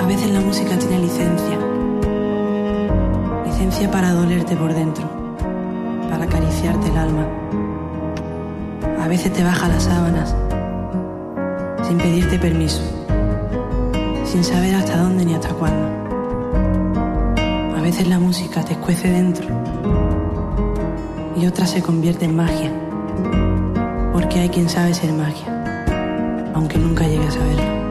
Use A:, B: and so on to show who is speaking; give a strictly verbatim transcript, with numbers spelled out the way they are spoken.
A: veces la música tiene licencia. Licencia para dolerte por dentro, para acariciarte el alma. A veces te baja las sábanas, sin pedirte permiso, sin saber hasta dónde ni hasta cuándo. A veces la música te escuece dentro y otra se convierte en magia, porque hay quien sabe ser magia, aunque nunca llegue a saberlo.